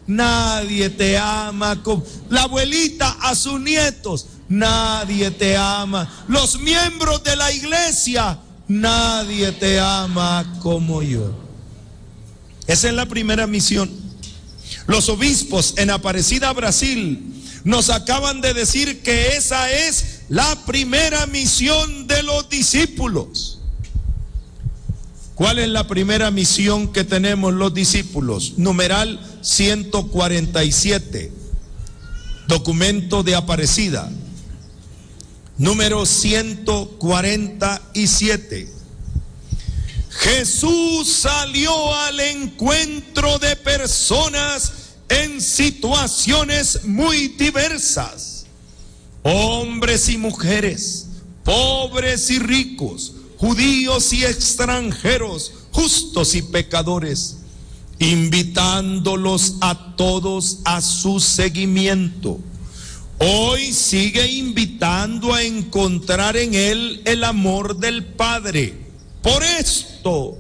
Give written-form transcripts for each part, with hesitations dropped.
nadie te ama como la abuelita a sus nietos, nadie te ama. Los miembros de la iglesia, nadie te ama como yo. Esa es la primera misión. Los obispos en Aparecida, Brasil, nos acaban de decir que esa es la primera misión de los discípulos. ¿Cuál es la primera misión que tenemos los discípulos? Numeral 147, documento de Aparecida, número 147. Jesús salió al encuentro de personas en situaciones muy diversas, hombres y mujeres, pobres y ricos, judíos y extranjeros, justos y pecadores, invitándolos a todos a su seguimiento. Hoy sigue invitando a encontrar en él el amor del Padre. Por esto,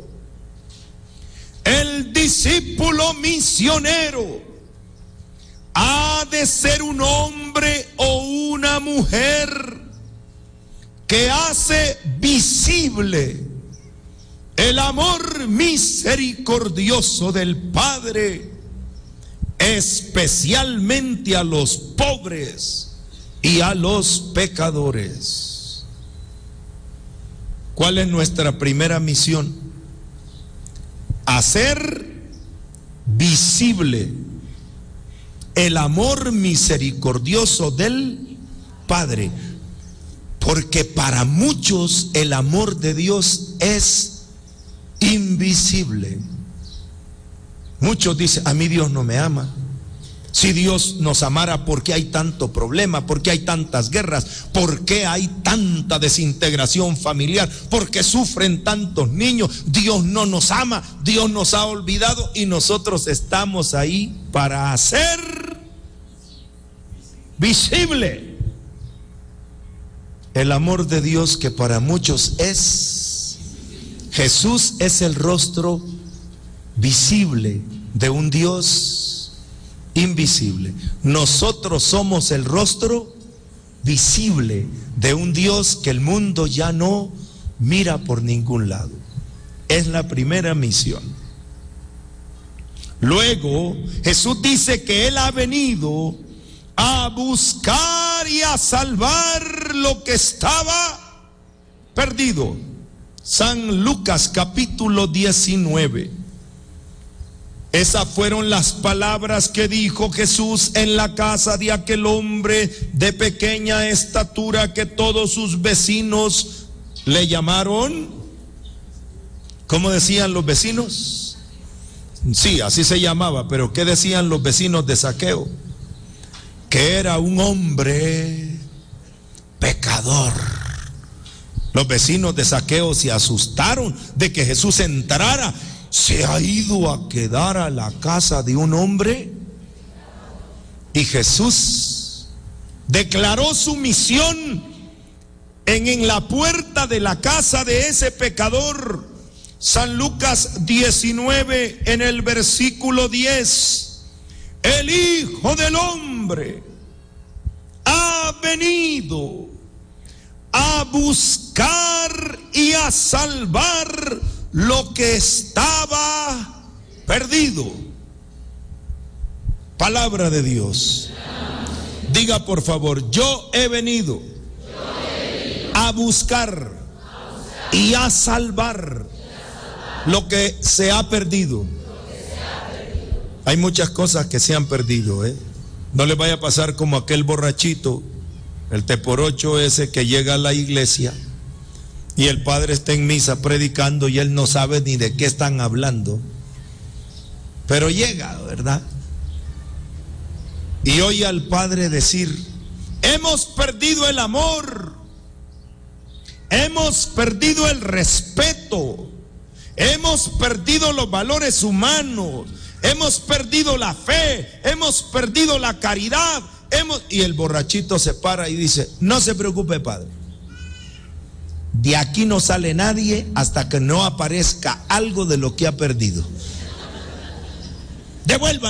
el discípulo misionero ha de ser un hombre o una mujer que hace visible el amor misericordioso del Padre, especialmente a los pobres y a los pecadores. ¿Cuál es nuestra primera misión? Hacer visible el amor misericordioso del Padre, porque para muchos el amor de Dios es invisible. Muchos dicen, a mí Dios no me ama. Si Dios nos amara, ¿por qué hay tanto problema? ¿Por qué hay tantas guerras? ¿Por qué hay tanta desintegración familiar? ¿Por qué sufren tantos niños? Dios no nos ama, Dios nos ha olvidado y nosotros estamos ahí para hacer visible el amor de Dios, que para muchos es. Jesús es el rostro visible de un Dios invisible. Nosotros somos el rostro visible de un Dios que el mundo ya no mira por ningún lado. Es la primera misión. Luego, Jesús dice que Él ha venido a buscar y a salvar lo que estaba perdido. San Lucas capítulo 19. Esas fueron las palabras que dijo Jesús en la casa de aquel hombre de pequeña estatura que todos sus vecinos le llamaron. ¿Cómo decían los vecinos? Sí, así se llamaba, pero ¿qué decían los vecinos de Zaqueo? Que era un hombre pecador. Los vecinos de Zaqueo se asustaron de que Jesús entrara. ¿Se ha ido a quedar a la casa de un hombre? Y Jesús declaró su misión en la puerta de la casa de ese pecador. San Lucas 19 en el versículo 10. El Hijo del Hombre ha venido a buscar y a salvar lo que estaba perdido. Palabra de Dios. Diga por favor, yo he venido a buscar y a salvar lo que se ha perdido. Hay muchas cosas que se han perdido, No le vaya a pasar como aquel borrachito, el teporocho ese que llega a la iglesia y el padre está en misa predicando y él no sabe ni de qué están hablando, pero llega, ¿verdad? Y oye al padre decir, hemos perdido el amor, hemos perdido el respeto, hemos perdido los valores humanos, hemos perdido la fe, hemos perdido la caridad, y el borrachito se para y dice, no se preocupe, padre, de aquí no sale nadie hasta que no aparezca algo de lo que ha perdido. Devuelvan